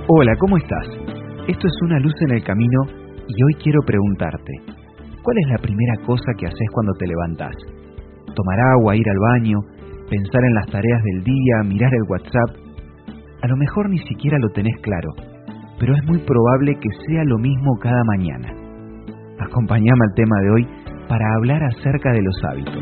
Hola, ¿cómo estás? Esto es Una Luz en el Camino y hoy quiero preguntarte, ¿cuál es la primera cosa que haces cuando te levantás? ¿Tomar agua, ir al baño, pensar en las tareas del día, mirar el WhatsApp? A lo mejor ni siquiera lo tenés claro, pero es muy probable que sea lo mismo cada mañana. Acompáñame al tema de hoy para hablar acerca de los hábitos.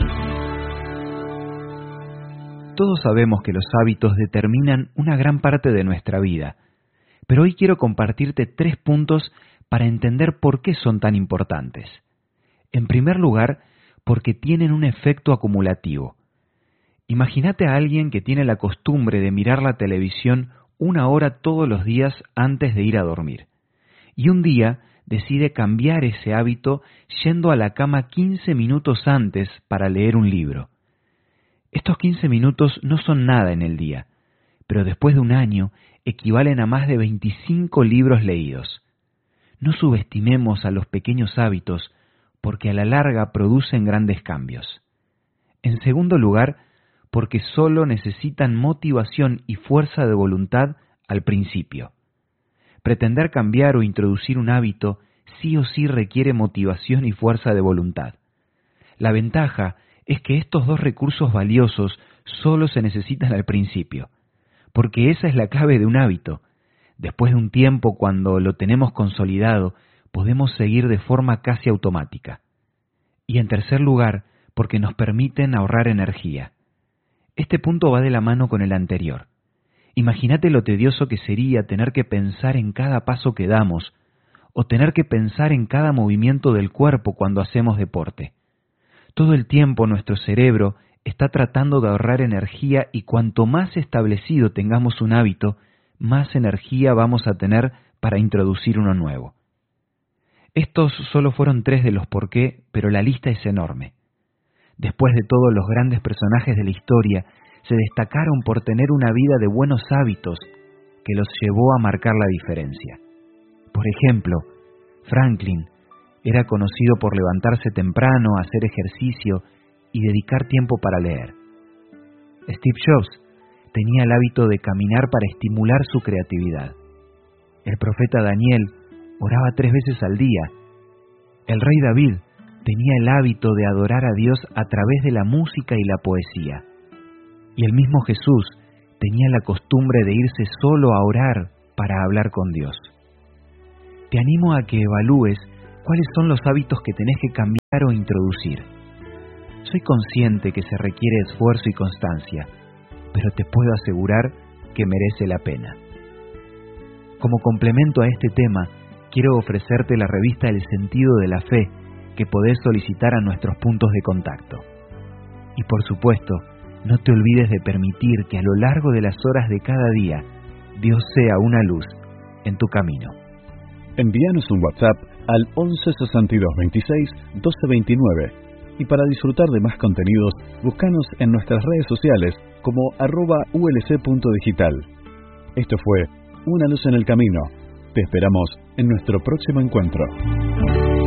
Todos sabemos que los hábitos determinan una gran parte de nuestra vida, pero hoy quiero compartirte 3 puntos para entender por qué son tan importantes. En primer lugar, porque tienen un efecto acumulativo. Imagínate a alguien que tiene la costumbre de mirar la televisión 1 hora todos los días antes de ir a dormir. Y un día decide cambiar ese hábito yendo a la cama 15 minutos antes para leer un libro. Estos 15 minutos no son nada en el día, pero después de un año equivalen a más de 25 libros leídos. No subestimemos a los pequeños hábitos porque a la larga producen grandes cambios. En segundo lugar, porque solo necesitan motivación y fuerza de voluntad al principio. Pretender cambiar o introducir un hábito sí o sí requiere motivación y fuerza de voluntad. La ventaja es que estos 2 recursos valiosos solo se necesitan al principio, porque esa es la clave de un hábito. Después de un tiempo, cuando lo tenemos consolidado, podemos seguir de forma casi automática. Y en tercer lugar, porque nos permiten ahorrar energía. Este punto va de la mano con el anterior. Imagínate lo tedioso que sería tener que pensar en cada paso que damos, o tener que pensar en cada movimiento del cuerpo cuando hacemos deporte. Todo el tiempo nuestro cerebro está tratando de ahorrar energía y cuanto más establecido tengamos un hábito, más energía vamos a tener para introducir uno nuevo. Estos solo fueron 3 de los por qué, pero la lista es enorme. Después de todo, los grandes personajes de la historia se destacaron por tener una vida de buenos hábitos que los llevó a marcar la diferencia. Por ejemplo, Franklin era conocido por levantarse temprano, hacer ejercicio y dedicar tiempo para leer. Steve Jobs tenía el hábito de caminar para estimular su creatividad. El profeta Daniel oraba 3 veces al día. El rey David tenía el hábito de adorar a Dios a través de la música y la poesía. Y el mismo Jesús tenía la costumbre de irse solo a orar para hablar con Dios. Te animo a que evalúes cuáles son los hábitos que tenés que cambiar o introducir. Soy consciente que se requiere esfuerzo y constancia, pero te puedo asegurar que merece la pena. Como complemento a este tema, quiero ofrecerte la revista El Sentido de la Fe, que podés solicitar a nuestros puntos de contacto. Y por supuesto, no te olvides de permitir que a lo largo de las horas de cada día, Dios sea una luz en tu camino. Envíanos un WhatsApp al 11 62 26 12 29 y para disfrutar de más contenidos, búscanos en nuestras redes sociales como @ulc.digital. Esto fue Una Luz en el Camino. Te esperamos en nuestro próximo encuentro.